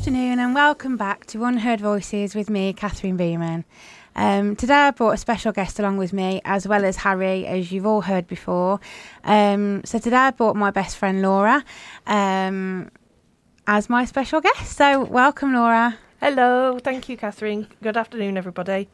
afternoon and welcome back to Unheard Voices with me, Catherine Beeman. Today I brought a special guest along with me, as well as Harry, as you've all heard before. So today I brought my best friend Laura as my special guest. So welcome, Laura. Hello, thank you, Catherine. Good afternoon, everybody.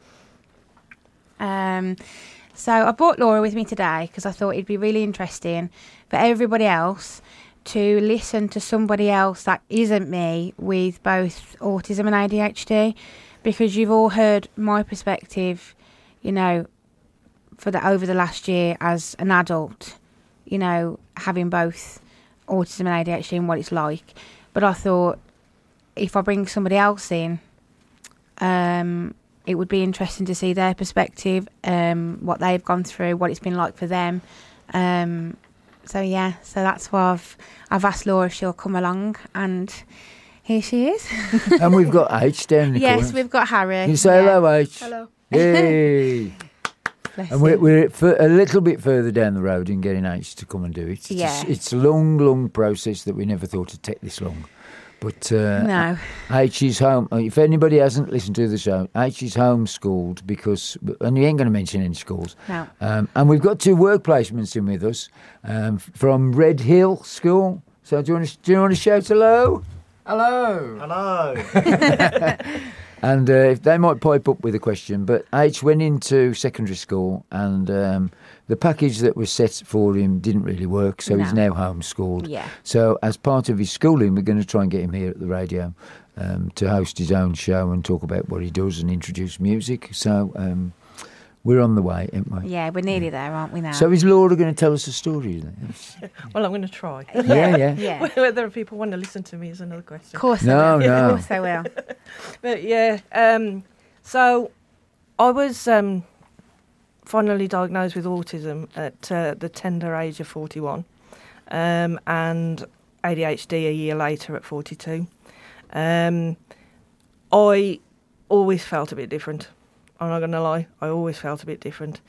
So I brought Laura with me today because I thought it'd be really interesting for everybody else to listen to somebody else that isn't me with both autism and ADHD, because you've all heard my perspective, you know, over the last year as an adult, you know, having both autism and ADHD and what it's like. But I thought if I bring somebody else in, it would be interesting to see their perspective, what they've gone through, what it's been like for them. So that's why I've asked Laura if she'll come along, and here she is. And we've got H down in the corner. Yes, we've got Harry. Can you say hello, H? Hello. Yay! And we're a little bit further down the road in getting H to come and do it. It's a long process that we never thought it'd take this long. But no. H is home. If anybody hasn't listened to the show, H is homeschooled because, and you ain't going to mention any schools. No. And we've got two work placements in with us from Red Hill School. So do you want to shout hello? Hello. Hello. And if they might pipe up with a question, but H went into secondary school and the package that was set for him didn't really work, so he's now homeschooled. Yeah. So as part of his schooling, we're going to try and get him here at the radio to host his own show and talk about what he does and introduce music. So we're on the way, aren't we? Yeah, we're nearly there, aren't we now? So is Laura going to tell us a story then? Well, I'm going to try. Yeah. Whether people want to listen to me is another question. Of course No. Of course they will. But yeah, so I was finally diagnosed with autism at the tender age of 41, and ADHD a year later at 42. I always felt a bit different. I'm not going to lie, I always felt a bit different.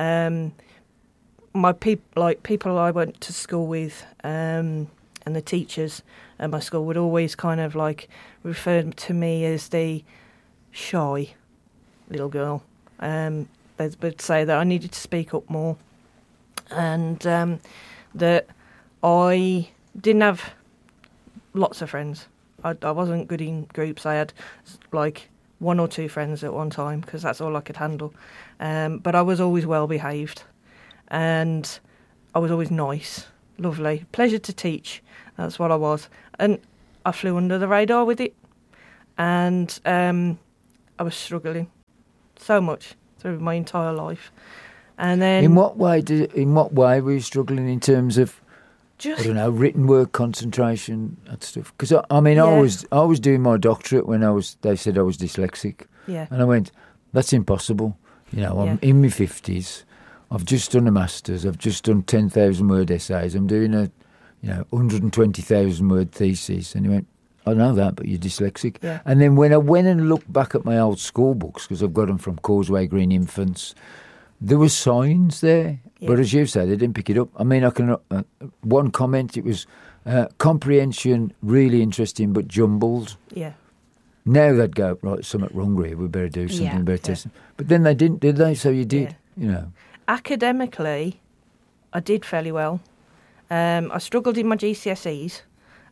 My people I went to school with, and the teachers at my school would always kind of like refer to me as the shy little girl. They would say that I needed to speak up more, and that I didn't have lots of friends. I wasn't good in groups. I had like one or two friends at one time because that's all I could handle. But I was always well behaved, and I was always nice, lovely, pleasure to teach. That's what I was, and I flew under the radar with it, and I was struggling so much through my entire life. And then, in what way were you struggling in terms of? I don't know, written work, concentration, that stuff. Because I was doing my doctorate when they said I was dyslexic. Yeah. And I went, that's impossible. You know, I'm in my 50s. I've just done a master's. I've just done 10,000 word essays. I'm doing a 120,000 word thesis. And he went, I know that, but you're dyslexic. Yeah. And then when I went and looked back at my old school books, because I've got them from Causeway Green Infants, there were signs there. Yeah. But as you say, they didn't pick it up. I mean, I can one comment, it was comprehension, really interesting, but jumbled. Yeah. Now they'd go, right, something wrong here, we better do something, test them. But then they didn't, did they? So you did, Academically, I did fairly well. I struggled in my GCSEs,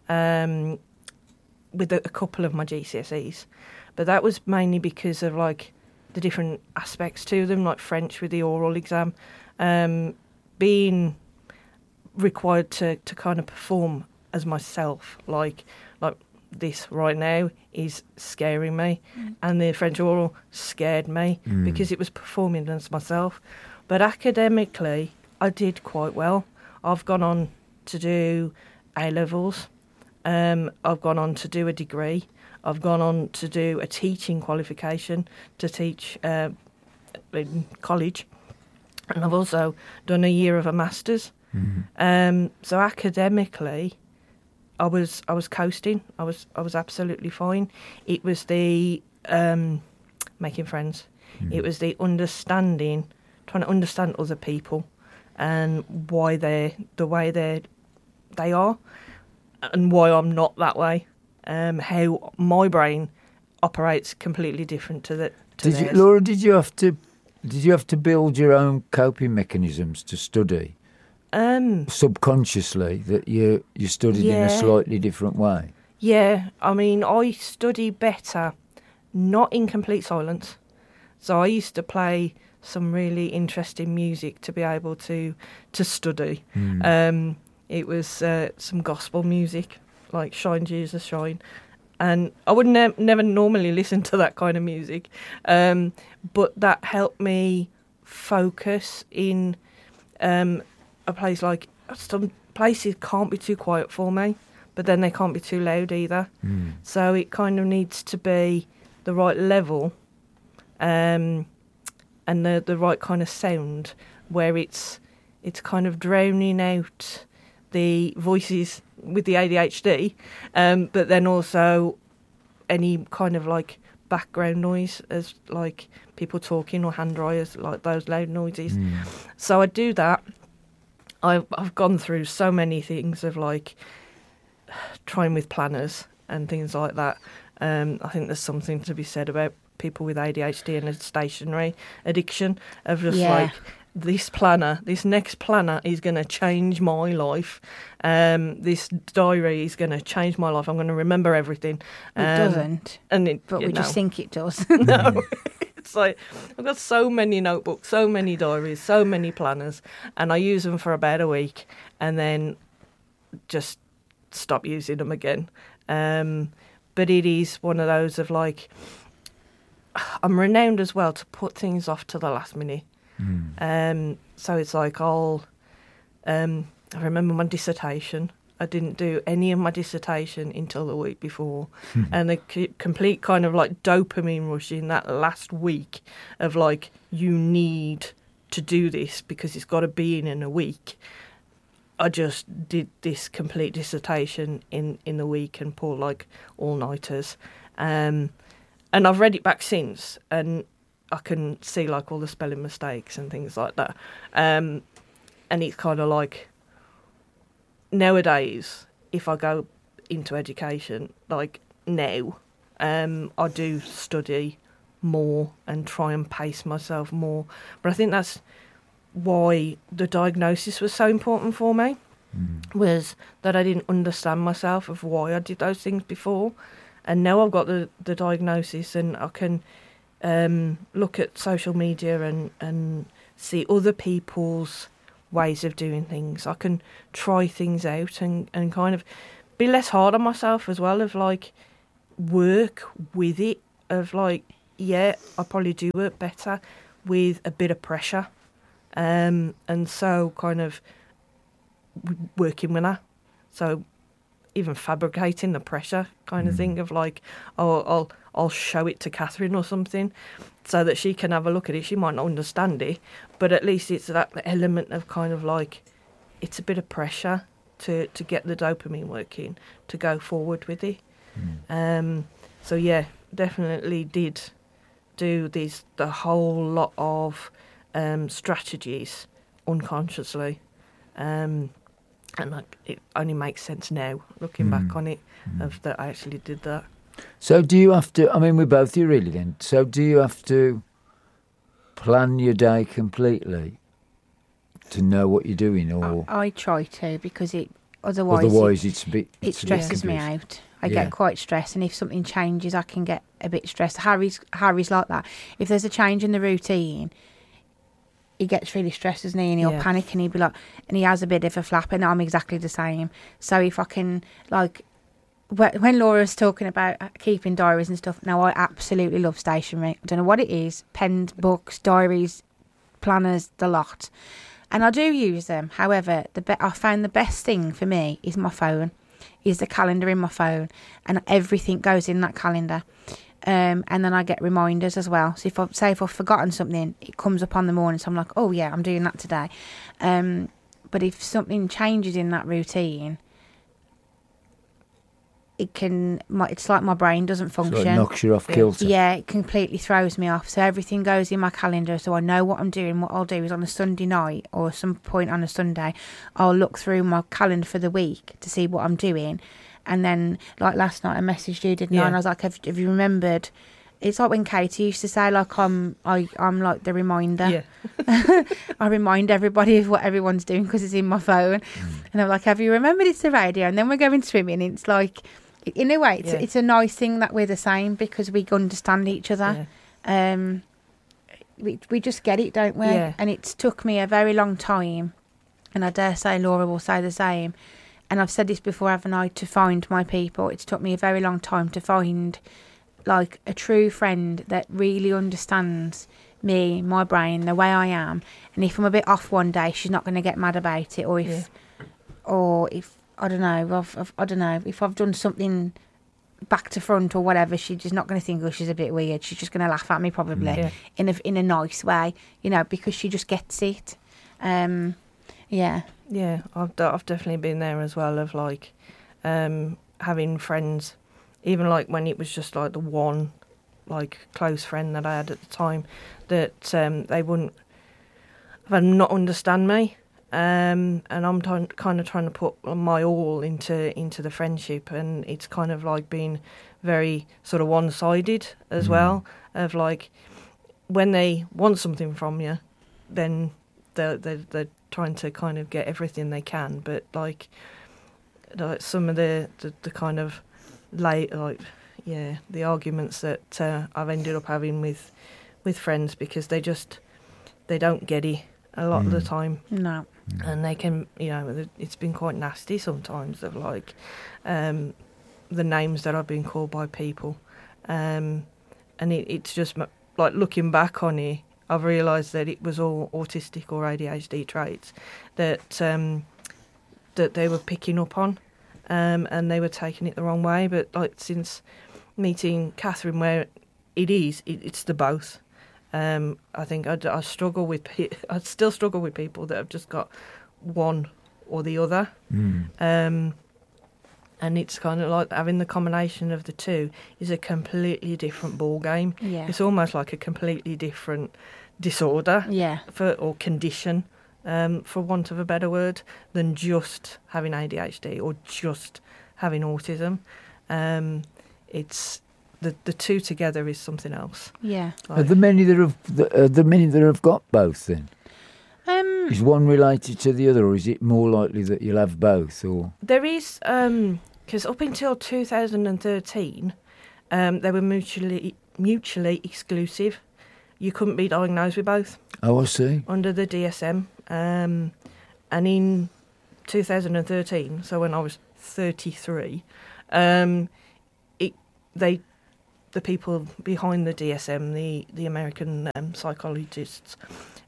with a couple of my GCSEs. But that was mainly because of, like, the different aspects to them, like French with the oral exam. Being required to kind of perform as myself, like this right now is scaring me, and the French oral scared me because it was performing as myself. But academically, I did quite well. I've gone on to do A-levels. I've gone on to do a degree. I've gone on to do a teaching qualification to teach in college. And I've also done a year of a master's. So academically, I was coasting. I was absolutely fine. It was the making friends. It was the understanding, trying to understand other people and why they're the way they are, and why I'm not that way. how my brain operates completely different to theirs. Laura, did you have to build your own coping mechanisms to study? Subconsciously, that you studied in a slightly different way? Yeah, I mean, I study better not in complete silence. So I used to play some really interesting music to be able to study. It was some gospel music, like Shine Jesus Shine. And I would never normally listen to that kind of music. But that helped me focus in a place like... Some places can't be too quiet for me, but then they can't be too loud either. So it kind of needs to be the right level and the right kind of sound where it's kind of drowning out the voices with the ADHD, but then also any kind of like background noise as like people talking or hand dryers, like those loud noises. So I do that. I've gone through so many things of like trying with planners and things like that. I think there's something to be said about people with ADHD and a stationary addiction of just like, this next planner is going to change my life. This diary is going to change my life. I'm going to remember everything. It doesn't. But we just think it does. No. It's like, I've got so many notebooks, so many diaries, so many planners, and I use them for about a week and then just stop using them again. But it is one of those of like, I'm renowned as well to put things off to the last minute. So it's like I remember my dissertation. I didn't do any of my dissertation until the week before. And the complete kind of like dopamine rush in that last week of like, you need to do this because it's got to be in a week. I just did this complete dissertation in the week and pulled like all-nighters. And I've read it back since and I can see like all the spelling mistakes and things like that. And it's kind of like, nowadays, if I go into education, like now, I do study more and try and pace myself more. But I think that's why the diagnosis was so important for me, was that I didn't understand myself of why I did those things before. And now I've got the diagnosis and I can look at social media and see other people's ways of doing things. I can try things out and kind of be less hard on myself as well, of like work with it, of like, yeah, I probably do work better with a bit of pressure. And so kind of working with that. So even fabricating the pressure kind of thing of like, oh, I'll show it to Catherine or something so that she can have a look at it. She might not understand it, but at least it's that element of kind of like, it's a bit of pressure to get the dopamine working, to go forward with it. So yeah, definitely did do the whole lot of strategies unconsciously. And like, it only makes sense now, looking back on it, of that I actually did that. So do you have to, I mean, we're both here really then, so do you have to plan your day completely to know what you're doing? Or I try to, because otherwise it's a bit... It stresses me out. I get quite stressed, and if something changes, I can get a bit stressed. Harry's like that. If there's a change in the routine, he gets really stressed, doesn't he? And he'll panic, and he'll be like, and he has a bit of a flap, and I'm exactly the same. So if I can, like, when Laura's talking about keeping diaries and stuff, now I absolutely love stationery. I don't know what it is, pens, books, diaries, planners, the lot. And I do use them. However, I found the best thing for me is my phone, is the calendar in my phone, and everything goes in that calendar. And then I get reminders as well. So if I've forgotten something, it comes up on the morning. So I'm like, oh yeah, I'm doing that today. But if something changes in that routine, it's like my brain doesn't function. So it knocks you off kilter. Yeah, it completely throws me off. So everything goes in my calendar, so I know what I'm doing. What I'll do is on a Sunday night or some point on a Sunday, I'll look through my calendar for the week to see what I'm doing. And then, like last night, I messaged you, didn't I? Yeah. And I was like, have you remembered? It's like when Katie used to say, like, I'm like the reminder. Yeah. I remind everybody of what everyone's doing because it's in my phone. And I'm like, have you remembered it's the radio? And then we're going swimming. And it's like, in a way, it's a nice thing that we're the same because we understand each other. We just get it, don't we? Yeah. And it's took me a very long time, and I dare say Laura will say the same. And I've said this before, haven't I, to find my people. It's took me a very long time to find, like, a true friend that really understands me, my brain, the way I am. And if I'm a bit off one day, she's not going to get mad about it. Or if I don't know, I don't know, if I've done something back to front or whatever, she's just not going to think, oh, she's a bit weird. She's just going to laugh at me probably in a nice way, because she just gets it. Yeah, I've definitely been there as well, of like having friends, even like when it was just like the one like close friend that I had at the time, that they wouldn't not understand me, and I'm kind of trying to put my all into the friendship, and it's kind of like being very sort of one-sided as well, of like when they want something from you, then they're trying to kind of get everything they can, but like some of the kind of the arguments that I've ended up having with friends, because they don't get it a lot of the time. No. And they can, it's been quite nasty sometimes, of like the names that I've been called by people, and it's just like looking back on it, I've realised that it was all autistic or ADHD traits that they were picking up on, and they were taking it the wrong way. But like since meeting Catherine, where it's the both. I think I struggle with. I still struggle with people that have just got one or the other, and it's kind of like having the combination of the two is a completely different ball game. Yeah. It's almost like a completely different disorder, or condition, for want of a better word, than just having ADHD or just having autism. It's the two together is something else. Yeah. Are there many that have got both then? Is one related to the other, or is it more likely that you'll have both? Or there is, because up until 2013, they were mutually exclusive. You couldn't be diagnosed with both. Oh, I see. Under the DSM, and in 2013, so when I was 33, the people behind the DSM, the American psychologists,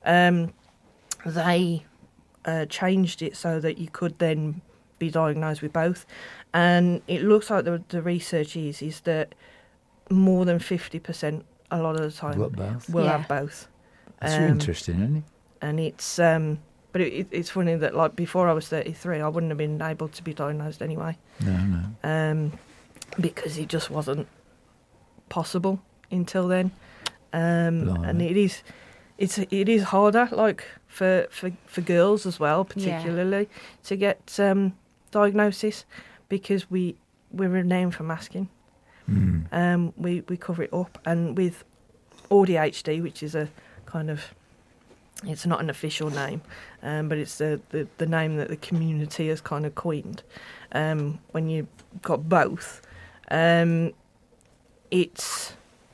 they changed it so that you could then be diagnosed with both. And it looks like the research is that more than 50% a lot of the time will have both. That's interesting, isn't it? And it's but it's funny that like before I was 33, I wouldn't have been able to be diagnosed anyway. No. Because it just wasn't possible until then. And it is harder, like for girls as well, particularly to get diagnosis, because we're renowned for masking. We cover it up, and with ADHD, which is a kind of, it's not an official name, but it's the name that the community has kind of coined. When you've got both, it's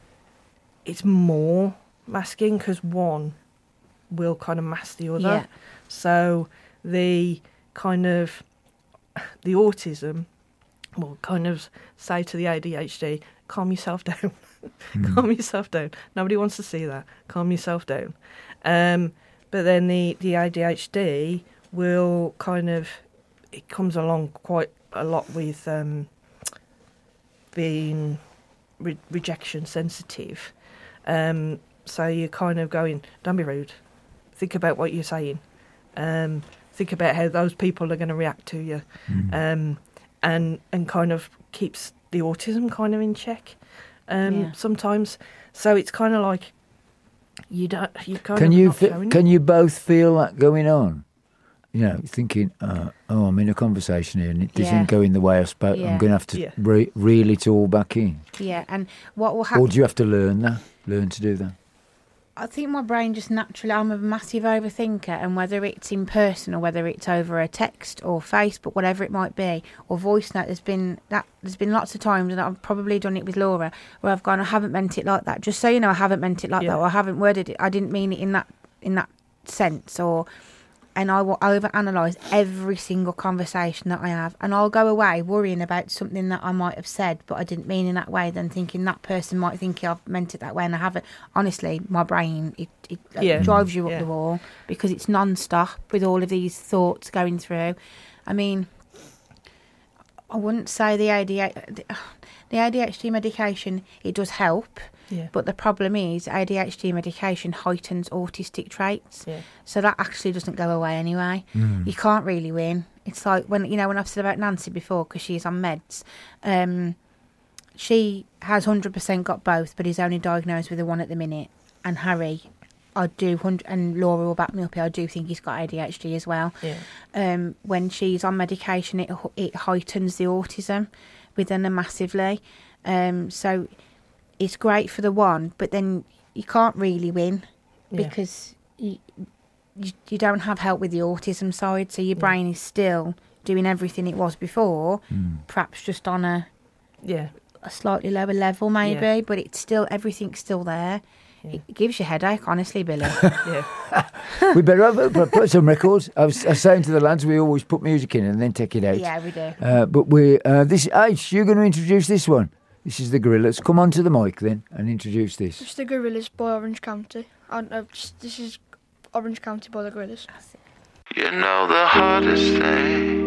more masking, because one will kind of mask the other. Yeah. So the autism will kind of say to the ADHD, calm yourself down. Calm yourself down. Nobody wants to see that. Calm yourself down. But then the ADHD will kind of, it comes along quite a lot with being rejection sensitive. So you're kind of going, don't be rude. Think about what you're saying. Think about how those people are going to react to you. And kind of keeps the autism kind of in check sometimes. So it's kind of like can you both feel that going on? thinking, I'm in a conversation here and it doesn't Yeah. go in the way I spoke. Yeah. I'm going to have to Yeah. reel it all back in. Yeah, and what will Or happen? do you have to learn to do that? I think my brain just naturally, I'm a massive overthinker, and whether it's in person or whether it's over a text or Facebook, whatever it might be, or voice note, there's been lots of times, and I've probably done it with Laura, where I've gone, I haven't meant it like that. Just so you know, I haven't meant it like Yeah. that, or I haven't worded it. I didn't mean it in that sense, and I will overanalyze every single conversation that I have, and I'll go away worrying about something that I might have said, but I didn't mean in that way. Then thinking that person might think I've meant it that way, and I haven't. Honestly, my brain it Yeah. drives you up Yeah. the wall because it's non-stop with all of these thoughts going through. I mean, I wouldn't say the ADHD medication, it does help. Yeah. But the problem is ADHD medication heightens autistic traits. Yeah. So that actually doesn't go away anyway. You can't really win. It's like when I've said about Nancy before, because she's on meds, she has 100% got both, but is only diagnosed with the one at the minute. And Harry, and Laura will back me up here, I do think he's got ADHD as well. Yeah. When she's on medication, it heightens the autism within her massively. So it's great for the one, but then you can't really win Yeah. because you don't have help with the autism side, so your brain is still doing everything it was before, perhaps just on a Yeah. slightly lower level maybe, Yeah. but it's still, everything's still there. Yeah. It gives you a headache, honestly, Billy. Yeah. We better put some records. I was saying to the lads, we always put music in and then take it out. Yeah, we do. But you're going to introduce this one. This is the Gorillaz. Come on to the mic then and introduce this. It's the Gorillaz by Orange County. This is Orange County by the Gorillaz. You know the hardest thing